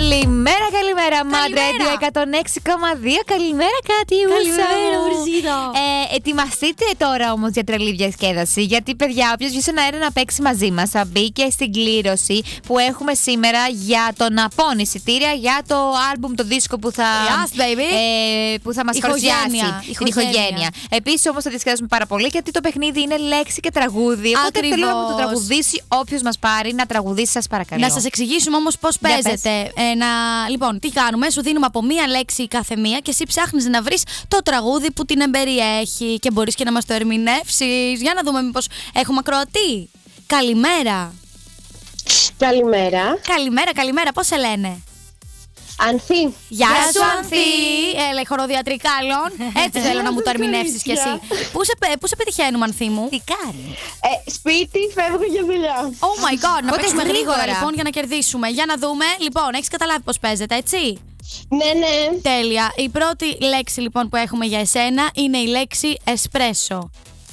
Καλημέρα, καλημέρα, Μάντρα 106,2. Καλημέρα, Κατιούσα. Ετοιμαστείτε τώρα όμως για τρελή διασκέδαση. Γιατί, παιδιά, όποιος βγει στον αέρα να παίξει μαζί μας θα μπει και στην κλήρωση που έχουμε σήμερα για το να πώνει εισιτήρια για το άλμπουμ, το δίσκο που θα, που θα μας παρουσιάσει. Την Ηχογένεια. Επίσης, όμως, θα διασκεδάσουμε πάρα πολύ γιατί το παιχνίδι είναι λέξη και τραγούδι. Οπότε θέλω να το τραγουδήσει όποιος μας πάρει να τραγουδήσει, σας παρακαλώ. Να σας εξηγήσουμε όμως πώς παίζεται. Λοιπόν, τι κάνουμε, σου δίνουμε από μία λέξη κάθε μία και εσύ ψάχνεις να βρεις το τραγούδι που την εμπεριέχει και μπορείς και να μας το ερμηνεύσεις. Για να δούμε μήπως έχουμε ακροατή. Καλημέρα. Καλημέρα. Καλημέρα, πώς σε λένε? Ανθή. Γεια σου, Ανθή. Έλα, χοροδιατρικάλων. Έτσι θέλω να μου το ερμηνεύσεις κι εσύ. Πού σε πετυχαίνουμε, Ανθή μου? Τι κάνει? Σπίτι, φεύγω για δουλειά. Oh my god, να παίξουμε γρήγορα λοιπόν για να κερδίσουμε. Για να δούμε. Λοιπόν, έχεις καταλάβει πώς παίζεται, έτσι? Ναι. Τέλεια. Η πρώτη λέξη λοιπόν που έχουμε για εσένα είναι η λέξη εσπρέσο.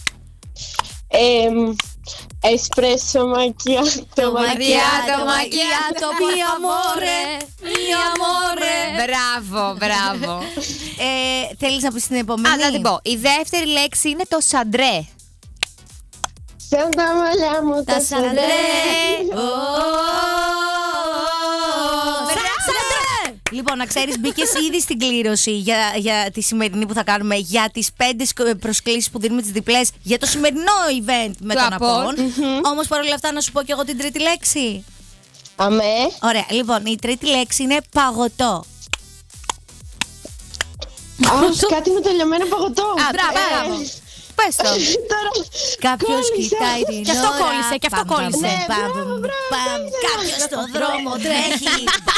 Εσπρέσο μακιάτο. Μακιάτο, mi amore. Μπράβο. Θέλεις να πεις την επόμενη? Να την πω. Η δεύτερη λέξη είναι το σαντρέ. Σαν τα μαλλιά μου τα σαντρέ. Λοιπόν, να ξέρεις, μπήκες ήδη στην κλήρωση για τη σημερινή που θα κάνουμε, για τις 5 προσκλήσεις που δίνουμε τις διπλές για το σημερινό event με τον Απόν. Όμως παρόλα αυτά να σου πω και εγώ την τρίτη λέξη. Αμέ. Ωραία, λοιπόν, η τρίτη λέξη είναι παγωτό. Κάτι με το λιωμένο παγωτό. Μπράβο. Πες το. Κάποιος κοιτάει την ώρα. Και αυτό κόλλησε. Κάποιος στον δρόμο τρέχει.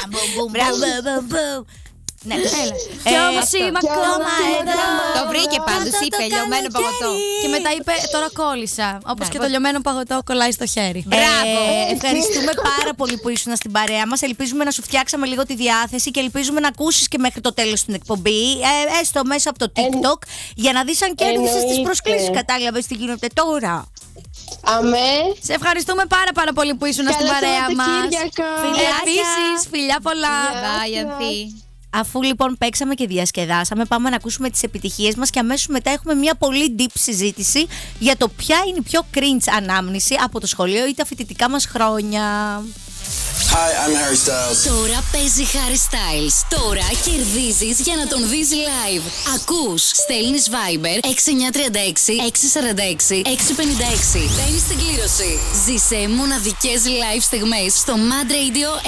Ναι, έλα. Κι όμως είμαι ακόμα εδώ. Το βρήκε πάντως, είπε λιωμένο παγωτό. Και μετά είπε τώρα κόλλησα. Όπως και το λιωμένο παγωτό κολλάει στο χέρι. Μπράβο. Ευχαριστούμε πάρα πολύ που ήσουν στην παρέα μας. Ελπίζουμε να σου φτιάξαμε λίγο τη διάθεση και ελπίζουμε να ακούσεις και μέχρι το τέλος την εκπομπή, έστω μέσα από το TikTok, για να δεις αν κέρδισες τις προσκλήσεις. Κατάλαβες τι γίνεται τώρα? Αμέ. Σε ευχαριστούμε πάρα πολύ που ήσουν στην παρέα μας. Επίσης, φιλιά πολλά. Αφού λοιπόν παίξαμε και διασκεδάσαμε, πάμε να ακούσουμε τις επιτυχίες μας και αμέσως μετά έχουμε μια πολύ deep συζήτηση για το ποια είναι η πιο cringe ανάμνηση από το σχολείο ή τα φοιτητικά μας χρόνια. Hi, I'm Harry Styles. Τώρα παίζει Harry Styles. Τώρα κερδίζεις για να τον δεις live. Ακούς, στέλνεις Viber 6936 646 656. Μπαίνεις στην κλήρωση. Ζήσε μοναδικές live στιγμές στο Mad Radio